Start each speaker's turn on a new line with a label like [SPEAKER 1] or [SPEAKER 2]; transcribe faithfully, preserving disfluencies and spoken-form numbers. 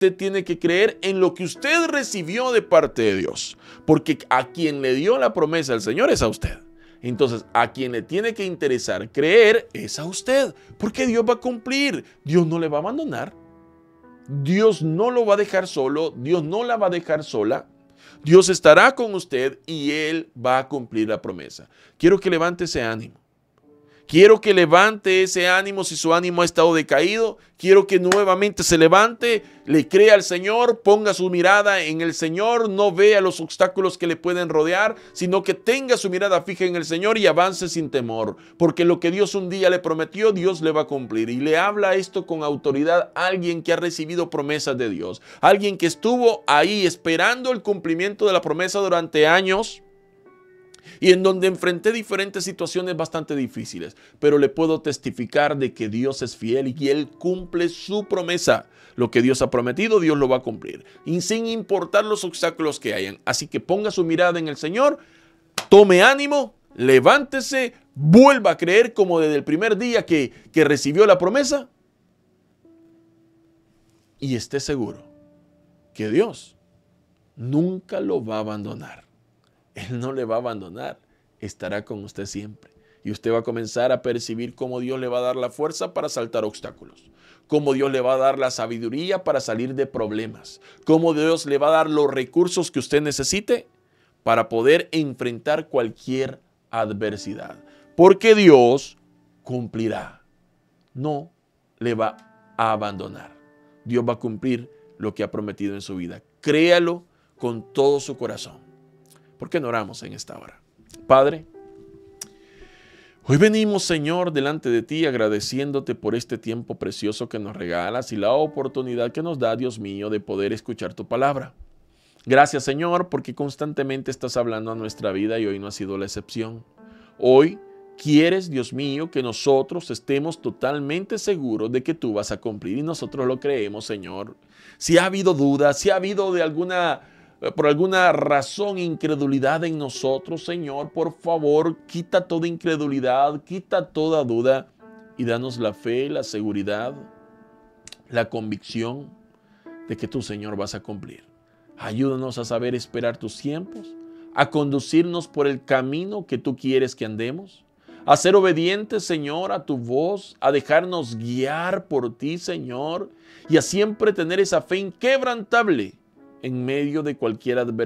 [SPEAKER 1] usted tiene que creer en lo que usted recibió de parte de Dios. Porque a quien le dio la promesa el Señor es a usted. Entonces, a quien le tiene que interesar creer es a usted. Porque Dios va a cumplir. Dios no le va a abandonar. Dios no lo va a dejar solo. Dios no la va a dejar sola. Dios estará con usted y Él va a cumplir la promesa. Quiero que levante ese ánimo. Quiero que levante ese ánimo si su ánimo ha estado decaído. Quiero que nuevamente se levante, le crea al Señor, ponga su mirada en el Señor, no vea los obstáculos que le pueden rodear, sino que tenga su mirada fija en el Señor y avance sin temor. Porque lo que Dios un día le prometió, Dios le va a cumplir. Y le habla esto con autoridad a alguien que ha recibido promesas de Dios. Alguien que estuvo ahí esperando el cumplimiento de la promesa durante años. Y en donde enfrenté diferentes situaciones bastante difíciles. Pero le puedo testificar de que Dios es fiel y Él cumple su promesa. Lo que Dios ha prometido, Dios lo va a cumplir. Y sin importar los obstáculos que hayan. Así que ponga su mirada en el Señor. Tome ánimo. Levántese. Vuelva a creer como desde el primer día que, que recibió la promesa. Y esté seguro que Dios nunca lo va a abandonar. Él no le va a abandonar, estará con usted siempre. Y usted va a comenzar a percibir cómo Dios le va a dar la fuerza para saltar obstáculos. Cómo Dios le va a dar la sabiduría para salir de problemas. Cómo Dios le va a dar los recursos que usted necesite para poder enfrentar cualquier adversidad. Porque Dios cumplirá. No le va a abandonar. Dios va a cumplir lo que ha prometido en su vida. Créalo con todo su corazón. ¿Por qué no oramos en esta hora? Padre, hoy venimos, Señor, delante de ti agradeciéndote por este tiempo precioso que nos regalas y la oportunidad que nos da, Dios mío, de poder escuchar tu palabra. Gracias, Señor, porque constantemente estás hablando a nuestra vida y hoy no ha sido la excepción. Hoy quieres, Dios mío, que nosotros estemos totalmente seguros de que tú vas a cumplir y nosotros lo creemos, Señor. Si ha habido dudas, si ha habido de alguna... por alguna razón, incredulidad en nosotros, Señor, por favor, quita toda incredulidad, quita toda duda y danos la fe, la seguridad, la convicción de que tú, Señor, vas a cumplir. Ayúdanos a saber esperar tus tiempos, a conducirnos por el camino que tú quieres que andemos, a ser obedientes, Señor, a tu voz, a dejarnos guiar por ti, Señor, y a siempre tener esa fe inquebrantable en medio de cualquier adversidad.